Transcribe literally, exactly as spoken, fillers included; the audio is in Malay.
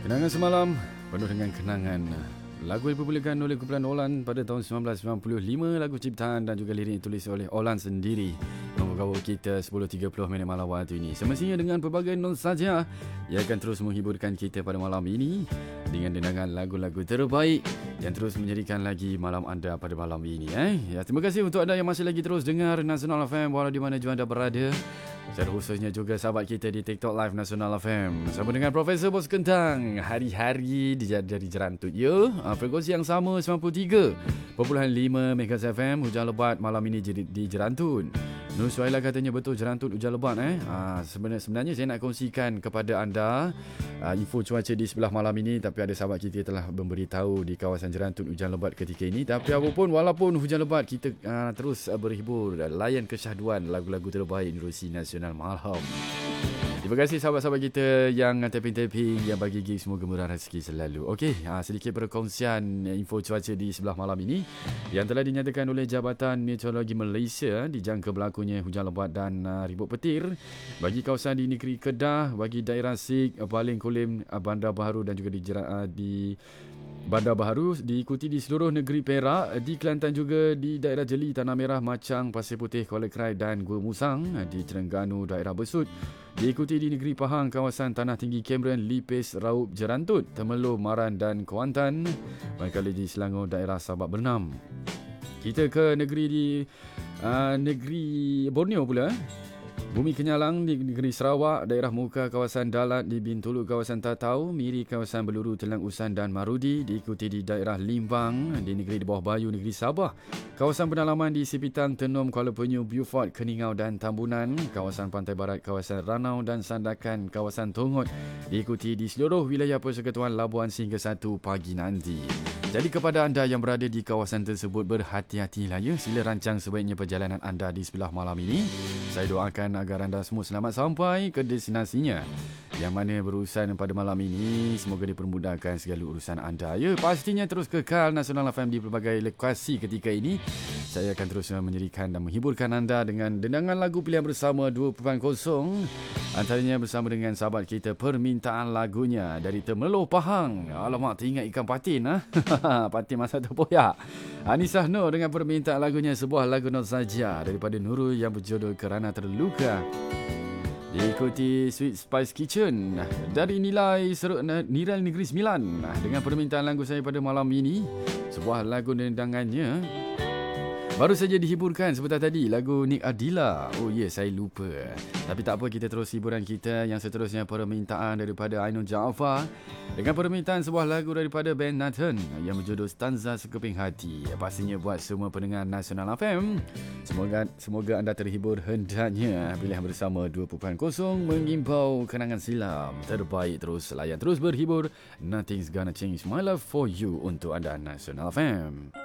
Kenangan semalam penuh dengan kenangan. Lagu yang dipopularkan oleh kumpulan Olan pada tahun sembilan belas sembilan puluh lima, lagu ciptaan dan juga lirik ditulis oleh Olan sendiri. Membawa kita sepuluh tiga puluh minit malam waktu ini. Semestinya dengan pelbagai nostalgia yang akan terus menghiburkan kita pada malam ini dengan dendangan lagu-lagu terbaik yang terus menjadikan lagi malam anda pada malam ini. Eh? Ya, terima kasih untuk anda yang masih lagi terus dengar Nasional F M walau di mana juga anda berada. Secara khususnya juga sahabat kita di TikTok Live Nasional F M. Sama dengan Profesor Bos Kentang. Hari-hari dari Jerantut. Ya, frekuensi yang sama sembilan puluh tiga perpuluhan lima Megahertz F M. Hujan lebat malam ini di Jerantut. Nur Suhaila katanya betul Jerantut hujan lebat. Eh? Ha, sebenarnya, sebenarnya saya nak kongsikan kepada anda uh, info cuaca di sebelah malam ini. Tapi ada sahabat kita telah memberitahu di kawasan Jerantut hujan lebat ketika ini. Tapi apapun, walaupun hujan lebat, kita uh, terus uh, berhibur. Layan kesyahduan lagu-lagu terbaik Indonesi Nasional malam. Terima kasih sahabat-sahabat kita yang tapping-tapping, yang bagi gig, semoga murah rezeki selalu. Okey, ha, sedikit perkongsian info cuaca di sebelah malam ini yang telah dinyatakan oleh Jabatan Meteorologi Malaysia. Dijangka berlakunya hujan lebat dan uh, ribut petir bagi kawasan di negeri Kedah, bagi daerah Sik, Baling Kulim, Bandar Baharu dan juga di, uh, di Bandar Baharu, diikuti di seluruh negeri Perak, di Kelantan juga di daerah Jeli, Tanah Merah, Macang, Pasir Putih, Kuala Krai dan Gua Musang, di Terengganu, daerah Besut, diikuti di negeri Pahang, kawasan Tanah Tinggi Cameron, Lipis, Raup, Jerantut, Temerloh, Maran dan Kuantan, manakala di Selangor, daerah Sabak Bernam. Kita ke negeri di uh, negeri Borneo pula. Bumi Kenyalang di negeri Sarawak, daerah Muka, kawasan Dalat, di Bintulu, kawasan Tatau, Miri, kawasan Beluru, Telang Usan dan Marudi, diikuti di daerah Limbang, di negeri di Bawah Bayu, negeri Sabah, kawasan pedalaman di Sipitang, Tenom, Kuala Penyu, Beaufort, Keningau dan Tambunan, kawasan Pantai Barat, kawasan Ranau dan Sandakan, kawasan Tongot, diikuti di seluruh wilayah Persekutuan Labuan sehingga satu pagi nanti. Jadi kepada anda yang berada di kawasan tersebut, berhati-hatilah ya. Sila rancang sebaiknya perjalanan anda di sebelah malam ini. Saya doakan agar anda semua selamat sampai ke destinasinya. Yang mana berurusan pada malam ini, semoga dipermudahkan segala urusan anda. Ya, pastinya terus kekal Nasional F M di pelbagai lokasi ketika ini. Saya akan terus menyerikan dan menghiburkan anda dengan dendangan lagu pilihan bersama dua titik kosong. Antaranya bersama dengan sahabat kita permintaan lagunya dari Temerloh Pahang. Alamak, teringat ikan patin. Ha? Patin masa terpoyak. Anisah Nur dengan permintaan lagunya sebuah lagu nostalgia daripada Nurul yang berjudul Kerana Terluka. Diikuti Sweet Spice Kitchen dari Nilai Seruk Nirai Negeri Sembilan dengan permintaan lagu saya pada malam ini. Sebuah lagu dendangannya baru saja dihiburkan sebentar tadi, lagu Nik Adila. Oh ya, yeah, saya lupa. Tapi tak apa, kita terus hiburan kita. Yang seterusnya permintaan daripada Ainul Jaafar dengan permintaan sebuah lagu daripada band Nathan yang berjudul Stanza Sekeping Hati. Pastinya buat semua pendengar Nasional F M, Semoga semoga anda terhibur hendaknya. Pilihan bersama dua titik kosong mengimbau kenangan silam terbaik. Terus layan, terus berhibur. Nothing's gonna change my love for you untuk anda Nasional F M.